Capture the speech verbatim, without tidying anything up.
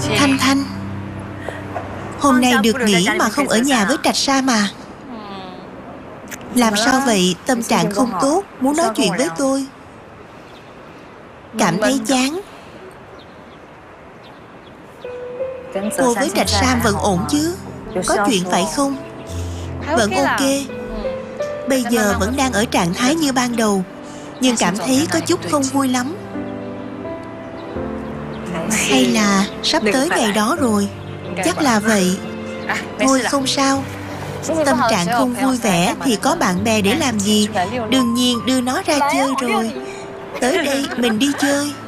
Thanh Thanh, hôm nay được nghỉ mà không ở nhà với Trạch Sa mà. Làm sao vậy? Tâm trạng không tốt, muốn nói chuyện với tôi. Cảm thấy chán. Cô với Trạch Sam vẫn ổn chứ? Có chuyện phải không? Vẫn ok. Bây giờ vẫn đang ở trạng thái như ban đầu, nhưng cảm thấy có chút không vui lắm. Hay là sắp tới ngày đó rồi? Chắc là vậy. Thôi không sao. Tâm trạng không vui vẻ thì có bạn bè để làm gì? Đương nhiên đưa nó ra chơi rồi. Tới đây mình đi chơi.